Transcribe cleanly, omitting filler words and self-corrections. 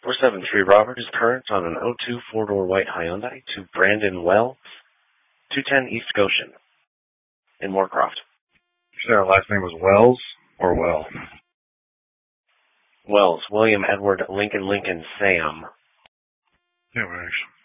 473 Robert is current on an '02 four-door white Hyundai to Brandon Wells, 210 East Goshen, in Moorcroft. You said our last name was Wells or Well? Wells, William Edward Lincoln Sam. Yeah, right.